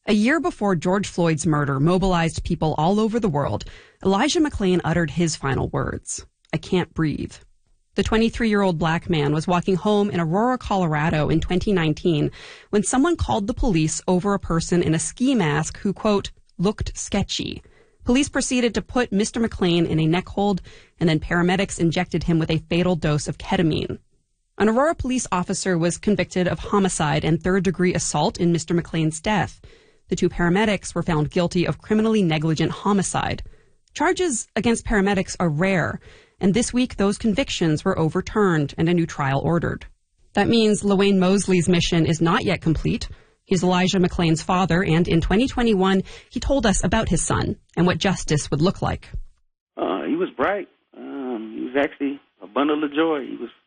A year before George Floyd's murder mobilized people all over the world, Elijah McClain uttered his final words, "I can't breathe." The 23-year-old black man was walking home in Aurora, Colorado in 2019 when someone called the police over a person in a ski mask who, quote, looked sketchy. Police proceeded to put Mr. McClain in a neck hold, and then paramedics injected him with a fatal dose of ketamine. An Aurora police officer was convicted of homicide and third-degree assault in Mr. McClain's death. The two paramedics were found guilty of criminally negligent homicide. Charges against paramedics are rare, and this week those convictions were overturned and a new trial ordered. That means LaWayne Mosley's mission is not yet complete. He's Elijah McClain's father, and in 2021, he told us about his son and what justice would look like. He was bright. He was actually a bundle of joy.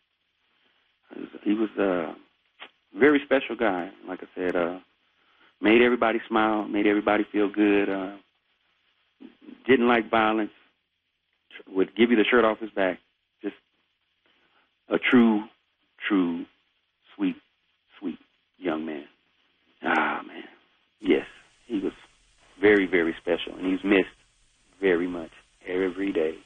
He was a very special guy. Like I said, made everybody smile, made everybody feel good. Didn't like violence. Would give you the shirt off his back. Just a true, sweet young man. Ah, man. Yes, he was very, very special, and he's missed very much every day.